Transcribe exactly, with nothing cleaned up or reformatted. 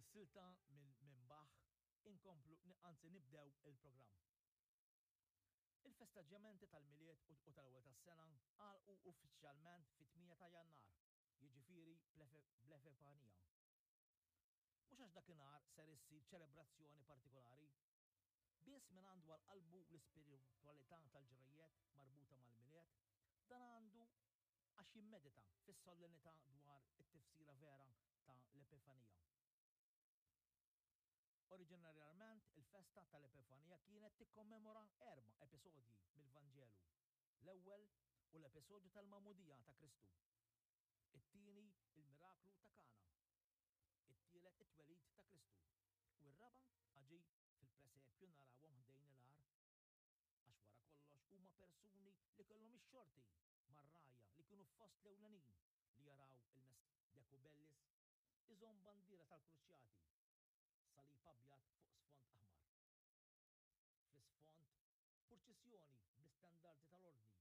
Bis-silta minn Bach inkomplu anzi nibdew il-programm. Il-festaġġjamenti tal-miliet u tal-ewwel tas-sena għalqu uffiċjalment fit-tmien ta' Jannar, jiġifieri bl-Epifanija. Mhux għax dakinhar ser issir ċelebrazzjoni partikolari, biss minn għandu għal-qalbu l-ispiritwalità tal-ġrajiet marbuta mal-miliet, dan għandu għax jimmedita fis-sollenità dwar it-tifsira vera ta' l-Epifanija. Oriġinarjament, il-festa tal-Epifanija kienet tikkommemora erba' episodji mill-Vanġelu. L-ewwel u l-episodju tal-Mamudija ta' Kristu. It-tieni il-miraklu ta' Kana. It-tielet it-twelid ta' Kristu. U r-raba' aġi fil-presepju narawhom ħdejn il-ar għax wara kollox huma persuni li kellhom ix-xorti mar-rajja li kienu fost l-ewlenin li jaraw il-mess Jakubellis iżhom bandiera tal-Kruċjati salib abjad fuq sfond aħmar. Fl-isfond, purċissjoni bl-istandardi tal-ordni